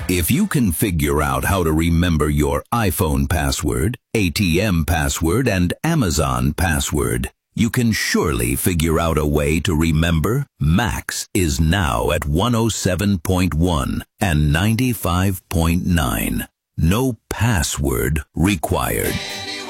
If you can figure out how to remember your iPhone password, ATM password, and Amazon password, you can surely figure out a way to remember Max is now at 107.1 and 95.9. No password required.